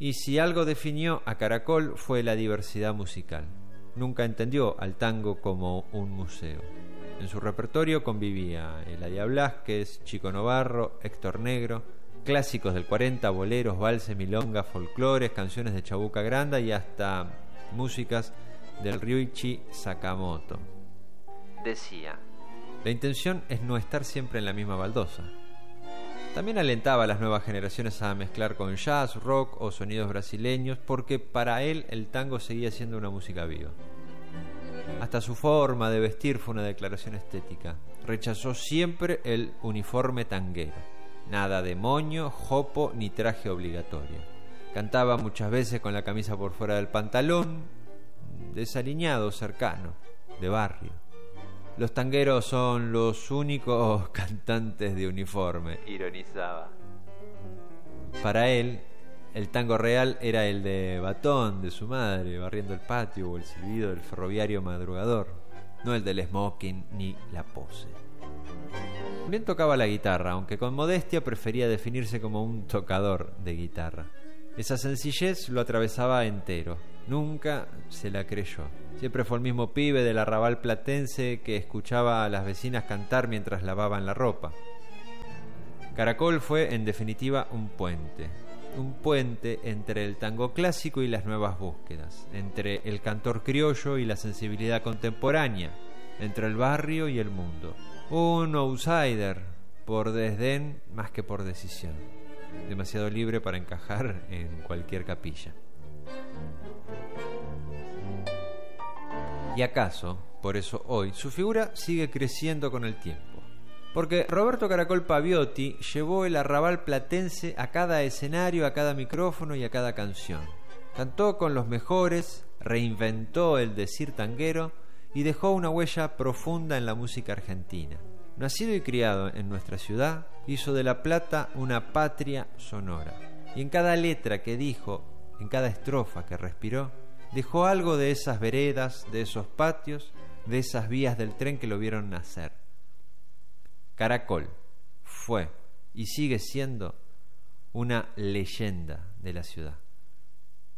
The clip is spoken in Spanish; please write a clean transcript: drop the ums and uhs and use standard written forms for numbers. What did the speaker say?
Y si algo definió a Caracol fue la diversidad musical. Nunca entendió al tango como un museo. En su repertorio convivía Eladia Blasquez, Chico Novarro, Héctor Negro, clásicos del 40, boleros, valses, milongas, folclores, canciones de Chabuca Granda y hasta músicas del Ryuichi Sakamoto. Decía: la intención es no estar siempre en la misma baldosa. También alentaba a las nuevas generaciones a mezclar con jazz, rock o sonidos brasileños, porque para él el tango seguía siendo una música viva. Hasta su forma de vestir fue una declaración estética. Rechazó siempre el uniforme tanguero. Nada de moño, jopo ni traje obligatorio. Cantaba muchas veces con la camisa por fuera del pantalón, desaliñado, cercano, de barrio. Los tangueros son los únicos cantantes de uniforme, ironizaba. Para él, el tango real era el de Batón, de su madre, barriendo el patio, o el silbido del ferroviario madrugador, no el del smoking ni la pose. También tocaba la guitarra, aunque con modestia prefería definirse como un tocador de guitarra. Esa sencillez lo atravesaba entero. Nunca se la creyó. Siempre fue el mismo pibe del arrabal platense que escuchaba a las vecinas cantar mientras lavaban la ropa. Caracol fue, en definitiva, un puente entre el tango clásico y las nuevas búsquedas, entre el cantor criollo y la sensibilidad contemporánea, entre el barrio y el mundo. Un outsider, por desdén más que por decisión. Demasiado libre para encajar en cualquier capilla. Y acaso, por eso hoy, su figura sigue creciendo con el tiempo. Porque Roberto Caracol Paviotti llevó el arrabal platense a cada escenario, a cada micrófono y a cada canción. Cantó con los mejores, reinventó el decir tanguero y dejó una huella profunda en la música argentina. Nacido y criado en nuestra ciudad, hizo de La Plata una patria sonora. Y en cada letra que dijo, en cada estrofa que respiró, dejó algo de esas veredas, de esos patios, de esas vías del tren que lo vieron nacer. Caracol fue y sigue siendo una leyenda de la ciudad.